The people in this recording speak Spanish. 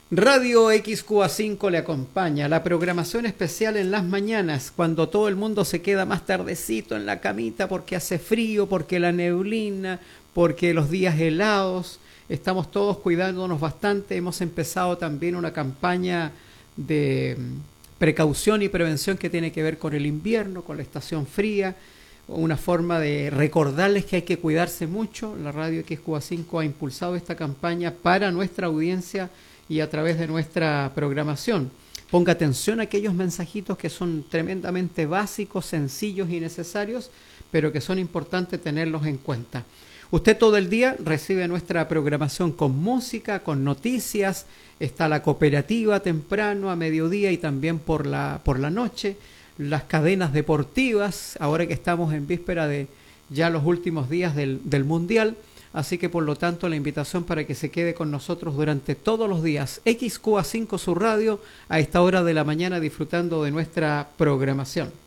Radio XQA5 le acompaña, la programación especial en las mañanas, cuando todo el mundo se queda más tardecito en la camita porque hace frío, porque la neblina, porque los días helados, estamos todos cuidándonos bastante. Hemos empezado también una campaña de precaución y prevención que tiene que ver con el invierno, con la estación fría, una forma de recordarles que hay que cuidarse mucho. La Radio XQA5 ha impulsado esta campaña para nuestra audiencia y a través de nuestra programación. Ponga atención a aquellos mensajitos que son tremendamente básicos, sencillos y necesarios, pero que son importantes tenerlos en cuenta. Usted todo el día recibe nuestra programación con música, con noticias, está la cooperativa temprano, a mediodía y también por la noche, las cadenas deportivas, ahora que estamos en víspera de ya los últimos días del Mundial. Así que por lo tanto la invitación para que se quede con nosotros durante todos los días. XQA5 su radio a esta hora de la mañana disfrutando de nuestra programación.